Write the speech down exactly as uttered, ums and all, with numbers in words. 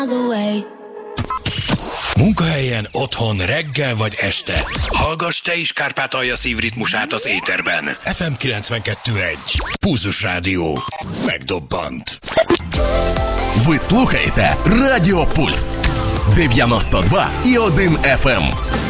Munkahelyen, otthon, reggel vagy este. Hallgass te is Kárpátalja szívritmusát az éterben. ef em kilencvenkettő egy. Pulzus Rádió. Megdobbant. Ви слухаєте Радіо Пульс дев'яносто два і один еф ем.